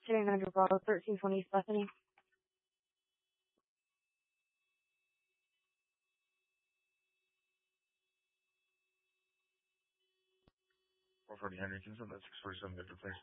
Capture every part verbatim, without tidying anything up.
Shane Andrew Bravo, thirteen twenty Bethany. four forty Henry Kingston, that's six forty-seven Victor Place.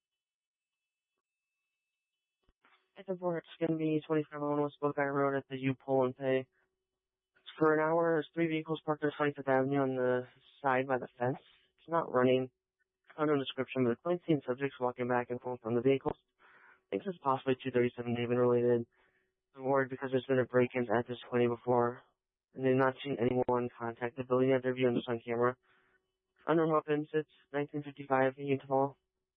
It's important. It's going to be twenty-five oh one West Buckeye Road at the U Pull and Pay. It's for an hour. There's three vehicles parked on twenty-fifth Avenue on the side by the fence. It's not running. Unknown description, but the claim seen subjects walking back and forth from the vehicles. Thinks it's possibly two thirty-seven David related. I'm worried because there's been a break-in at this clinic before, and they've not seen anyone contact the building yet. They're viewing this on camera. Unarmed weapons, it's nineteen fifty-five, Union Hall.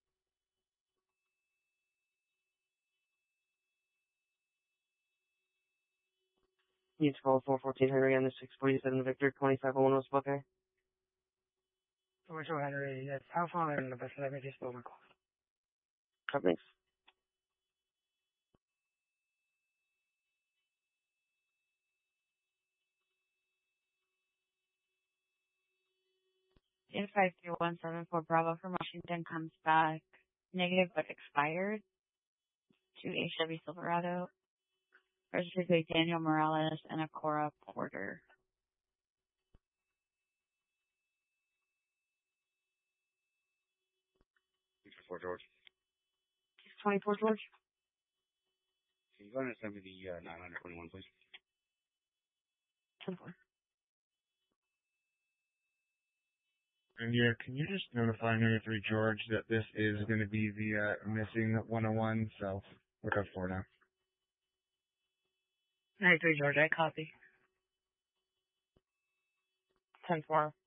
Union Hall, four fourteen Henry on the six forty-seven Victor, twenty-five oh one West Buckeye. four two Henry, yes. How far in the best let me just pull my call. Thanks. In five three one seven four Bravo from Washington comes back negative but expired to H W Silverado. Registered by Daniel Morales and Acora Porter. For George. twenty-four George. Can you go ahead and send me the uh, nine twenty-one, please? ten four. And yeah, can you just notify ninety-three George that this is going to be the uh, missing one oh one, so look out for now. ninety-three George, I copy. ten four.